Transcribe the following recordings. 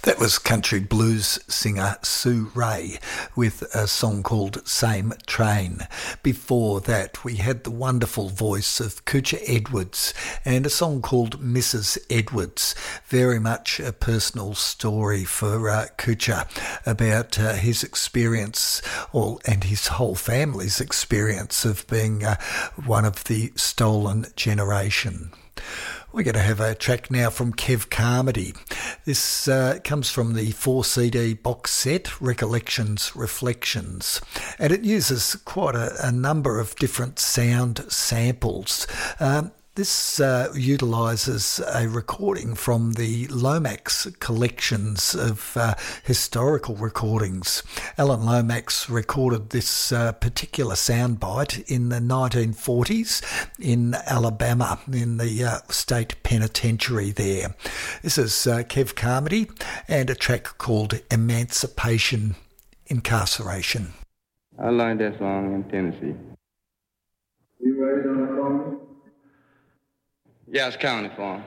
That was country blues singer Sue Ray with a song called Same Train. Before that, we had the wonderful voice of Coocher Edwards and a song called Mrs. Edwards. Very much a personal story for Coocher about his experience and his whole family's experience of being one of the stolen generation. We're going to have a track now from Kev Carmody. This comes from the 4-CD box set, Recollections, Reflections, and it uses quite a number of different sound samples. This utilises a recording from the Lomax collections of historical recordings. Alan Lomax recorded this particular soundbite in the 1940s in Alabama, in the state penitentiary there. This is Kev Carmody and a track called Emancipation Incarceration. I learned that song in Tennessee. You raised on the farm? Yeah, it's county farm.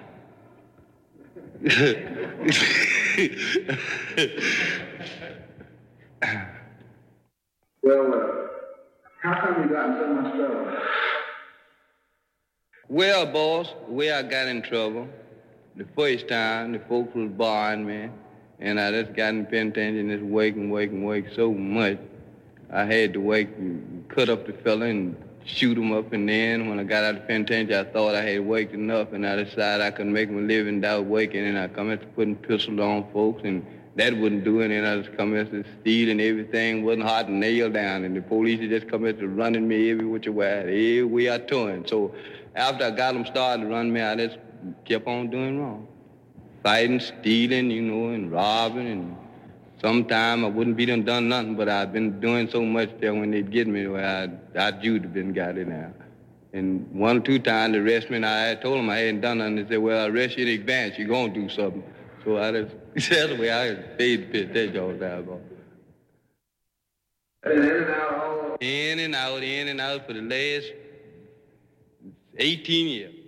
Well, how come you got in so much trouble? Well, boss, the way I got in trouble, the first time, the folks was barring me, and I just got in the penitentiary and just wake so much. I had to wake and cut up the fella and shoot him up, and then when I got out of the penitentiary, I thought I had waked enough, and I decided I could make my living without waking, and I come after putting pistols on folks, and that wouldn't do it, and I just come after stealing everything, wasn't hard to nail down, and the police just come after running me every which way, every way I turned. So after I got them started to run me, I just kept on doing wrong. Fighting, stealing, and robbing, and sometime I wouldn't be done nothing, but I've been doing so much there when they'd get me where I'd you'd have been got in there. And 1 or 2 times they arrested me, and I told them I hadn't done nothing. They said, well, I arrest you in advance, you're going to do something. So I just, that's the way I paid the pitch all the time. In and out for the last 18 years.